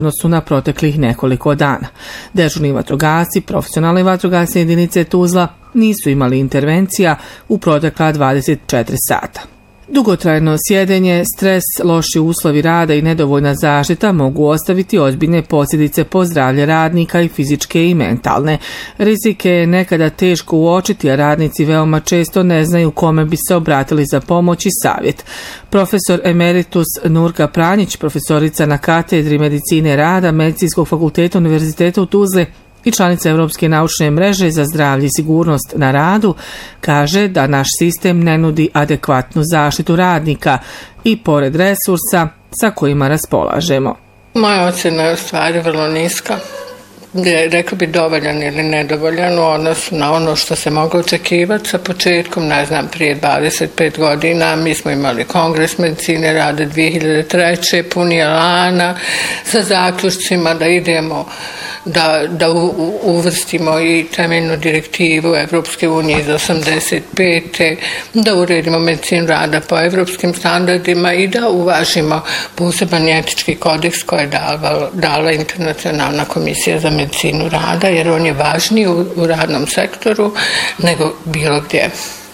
odnosu na proteklih nekoliko dana. Dežurni vatrogasci, profesionalne vatrogasne jedinice Tuzla nisu imali intervencija u protekla 24 sata. Dugotrajno sjedenje, stres, loši uslovi rada i nedovoljna zaštita mogu ostaviti ozbiljne posljedice po zdravlje radnika i fizičke i mentalne. Rizike je nekada teško uočiti, a radnici veoma često ne znaju kome bi se obratili za pomoć i savjet. Profesor emeritus Nurka Pranjić, profesorica na katedri medicine rada Medicinskog fakulteta Univerziteta u Tuzli i članica Europske naučne mreže za zdravlje i sigurnost na radu, kaže da naš sistem ne nudi adekvatnu zaštitu radnika i pored resursa sa kojima raspolažemo. Moja ocjena je u stvari vrlo niska. Rekla bi dovoljan ili nedovoljan u odnosu na ono što se moglo očekivati sa početkom, ne znam, prije 25 godina. Mi smo imali Kongres medicine rada 2003. puni elana sa zaključcima da idemo da uvrstimo i temeljnu direktivu Evropske unije iz 85. da uredimo medicinu rada po evropskim standardima i da uvažimo poseban etički kodeks koji je dala Internacionalna komisija za medicinu rada, jer on je važniji u radnom sektoru nego bilo gdje.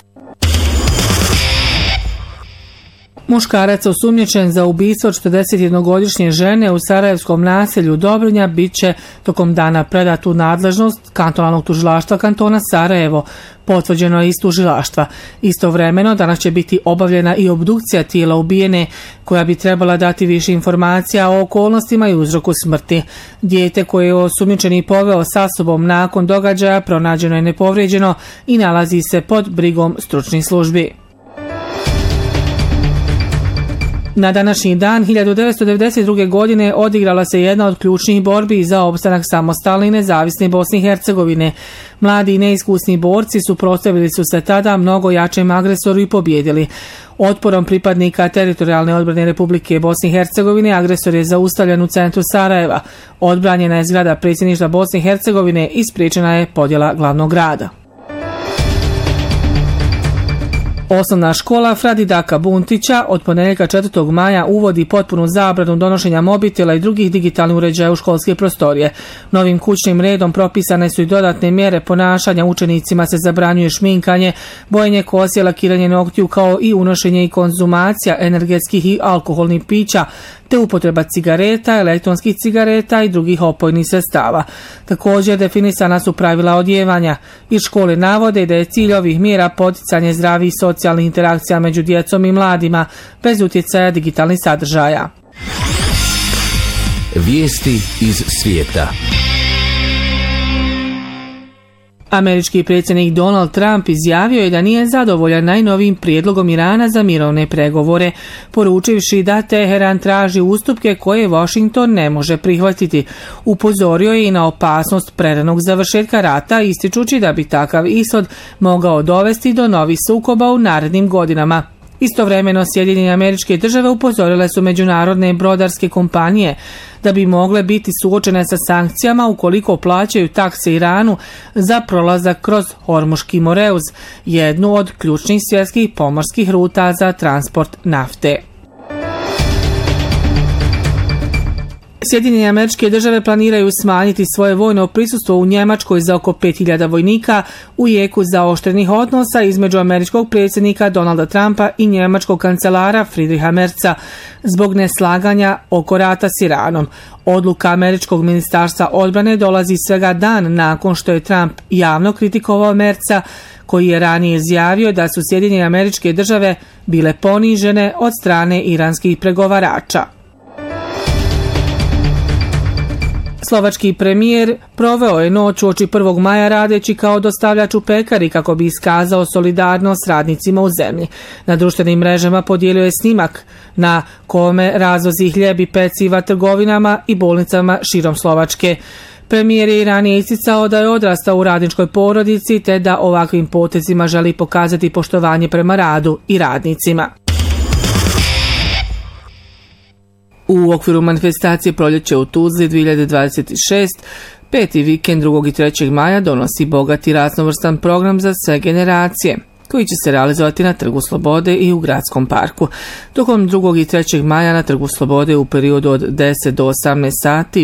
Muškarac osumnjičen za ubistvo 41-godišnje žene u sarajevskom naselju Dobrinja bit će tokom dana predat u nadležnost kantonalnog tužilaštva kantona Sarajevo, potvrđeno je iz tužilaštva. Istovremeno danas će biti obavljena i obdukcija tijela ubijene, koja bi trebala dati više informacija o okolnostima i uzroku smrti. Dijete koje je osumnjičeni poveo sa sobom nakon događaja pronađeno je nepovrijeđeno i nalazi se pod brigom stručnih službi. Na današnji dan 1992. godine odigrala se jedna od ključnih borbi za opstanak samostalne i nezavisne Bosne i Hercegovine. Mladi i neiskusni borci suprotstavili su se tada mnogo jačem agresoru i pobjedili. Otporom pripadnika teritorijalne odbrane Republike Bosne i Hercegovine agresor je zaustavljen u centru Sarajeva. Odbranjena je zgrada predsjedništva Bosne i Hercegovine i spriječena je podjela glavnog grada. Osnovna škola Fradi Daka Buntića od ponedjeljka 4. maja uvodi potpunu zabranu donošenja mobitela i drugih digitalnih uređaja u školske prostorije. Novim kućnim redom propisane su i dodatne mjere ponašanja. Učenicima se zabranjuje šminkanje, bojenje kose, lakiranje noktiju, kao i unošenje i konzumacija energetskih i alkoholnih pića, te upotreba cigareta, elektronskih cigareta i drugih opojnih sredstava. Također definisana su pravila odjevanja. Iz škole navode da je cilj ovih mjera poticanje zdravih socijalnih interakcija među djecom i mladima, bez utjecaja digitalnih sadržaja. Vijesti iz svijeta. Američki predsjednik Donald Trump izjavio je da nije zadovoljan najnovijim prijedlogom Irana za mirovne pregovore, poručivši da Teheran traži ustupke koje Washington ne može prihvatiti. Upozorio je i na opasnost preranog završetka rata, ističući da bi takav ishod mogao dovesti do novih sukoba u narednim godinama. Istovremeno Sjedinjene Američke Države upozorile su međunarodne brodarske kompanije da bi mogle biti suočene sa sankcijama ukoliko plaćaju takse Iranu za prolazak kroz Hormuški moreuz, jednu od ključnih svjetskih pomorskih ruta za transport nafte. Sjedinjene Američke Države planiraju smanjiti svoje vojno prisustvo u Njemačkoj za oko 5000 vojnika u jeku zaoštrenih odnosa između američkog predsjednika Donalda Trumpa i njemačkog kancelara Friedricha Merza zbog neslaganja oko rata s Iranom. Odluka američkog ministarstva odbrane dolazi svega dan nakon što je Trump javno kritikovao Merza, koji je ranije izjavio da su Sjedinjene Američke Države bile ponižene od strane iranskih pregovarača. Slovački premijer proveo je noć uoči 1. maja radeći kao dostavljač u pekari kako bi iskazao solidarnost s radnicima u zemlji. Na društvenim mrežama podijelio je snimak na kome razvozi hljeb i peciva trgovinama i bolnicama širom Slovačke. Premijer je ranije isticao da je odrastao u radničkoj porodici te da ovakvim potezima želi pokazati poštovanje prema radu i radnicima. U okviru manifestacije Proljeće u Tuzli 2026, peti vikend 2. i 3. maja donosi bogat i raznovrstan program za sve generacije, koji će se realizovati na Trgu Slobode i u Gradskom parku. Tokom 2. i 3. maja na Trgu Slobode u periodu od 10 do 18 sati